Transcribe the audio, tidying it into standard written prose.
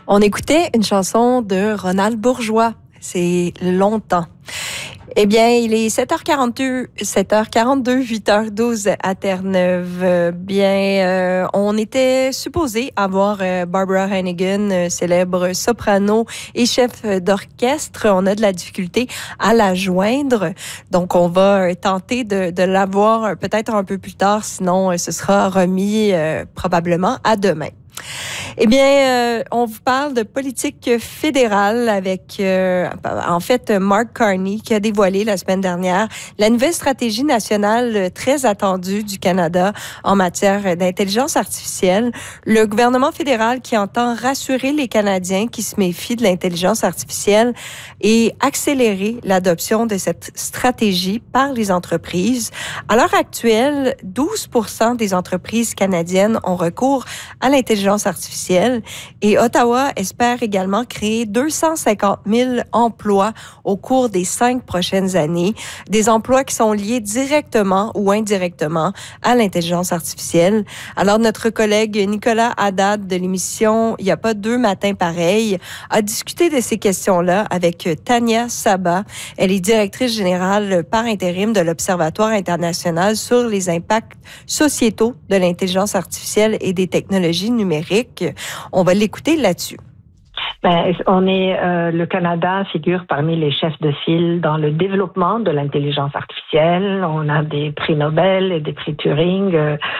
On écoutait une chanson de Ronald Bourgeois. C'est longtemps. Eh bien, il est 7h42, 8h12 à Terre-Neuve. On était supposé avoir Barbara Hannigan, célèbre soprano et chef d'orchestre. On a de la difficulté à la joindre. Donc, on va tenter de la voir peut-être un peu plus tard. Sinon, ce sera remis probablement à demain. Eh bien, on vous parle de politique fédérale avec, Mark Carney qui a dévoilé la semaine dernière la nouvelle stratégie nationale très attendue du Canada en matière d'intelligence artificielle. Le gouvernement fédéral qui entend rassurer les Canadiens qui se méfient de l'intelligence artificielle et accélérer l'adoption de cette stratégie par les entreprises. À l'heure actuelle, 12% des entreprises canadiennes ont recours à l'intelligence artificielle et Ottawa espère également créer 250 000 emplois au cours des 5 prochaines années, des emplois qui sont liés directement ou indirectement à l'intelligence artificielle. Alors, notre collègue Nicolas Haddad de l'émission « Il n'y a pas deux matins pareils » a discuté de ces questions-là avec Tania Saba. Elle est directrice générale par intérim de l'Observatoire international sur les impacts sociétaux de l'intelligence artificielle et des technologies numériques. On va l'écouter là-dessus. Le Canada figure parmi les chefs de file dans le développement de l'intelligence artificielle. On a des prix Nobel et des prix Turing